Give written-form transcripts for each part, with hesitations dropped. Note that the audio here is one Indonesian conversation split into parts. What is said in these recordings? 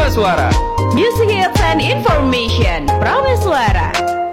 Prameswara. Music hits and information. Prameswara.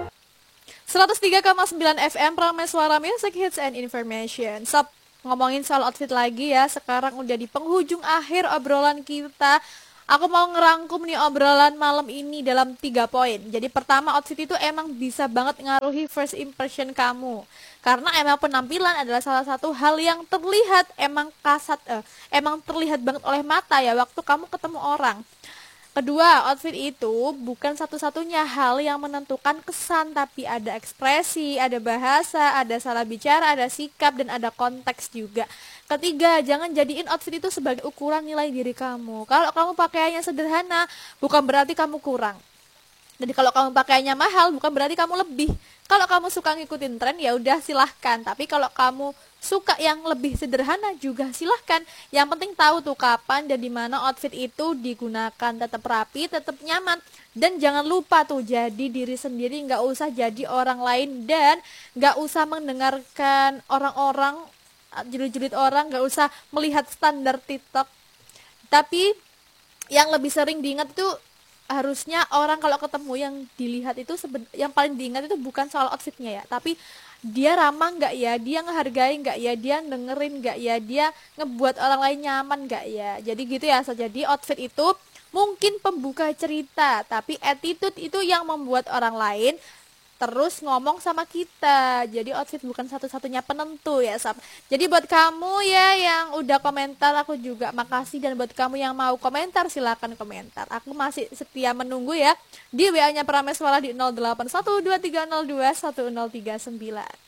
103,9 FM Prameswara, Music Hits and Information. Sob, ngomongin soal outfit lagi ya. Sekarang udah di penghujung akhir obrolan kita. Aku mau ngerangkum nih obrolan malam ini dalam 3 poin. Jadi pertama, outfit itu emang bisa banget ngaruhi first impression kamu. Karena emang penampilan adalah salah satu hal yang terlihat emang emang terlihat banget oleh mata ya waktu kamu ketemu orang. Kedua, outfit itu bukan satu-satunya hal yang menentukan kesan, tapi ada ekspresi, ada bahasa, ada salah bicara, ada sikap, dan ada konteks juga. Ketiga, jangan jadiin outfit itu sebagai ukuran nilai diri kamu. Kalau kamu pakaiannya sederhana, bukan berarti kamu kurang. Jadi kalau kamu pakaiannya mahal, bukan berarti kamu lebih. Kalau kamu suka ngikutin tren, ya udah silahkan. Tapi kalau kamu suka yang lebih sederhana juga silahkan. Yang penting tahu tuh kapan dan di mana outfit itu digunakan. Tetap rapi, tetap nyaman. Dan jangan lupa tuh jadi diri sendiri, nggak usah jadi orang lain. Dan nggak usah mendengarkan orang-orang, julid-julid orang, nggak usah melihat standar TikTok. Tapi yang lebih sering diingat itu harusnya orang kalau ketemu yang dilihat itu yang paling diingat itu bukan soal outfitnya ya, tapi dia ramah nggak ya, dia ngehargai nggak ya, dia dengerin nggak ya, dia ngebuat orang lain nyaman nggak ya. Jadi gitu ya. Jadi outfit itu mungkin pembuka cerita, tapi attitude itu yang membuat orang lain terus ngomong sama kita. Jadi outfit bukan satu-satunya penentu ya, Sab. Jadi buat kamu ya yang udah komentar, aku juga makasih. Dan buat kamu yang mau komentar, silakan komentar. Aku masih setia menunggu ya di WA-nya Prameswara di 081230210039.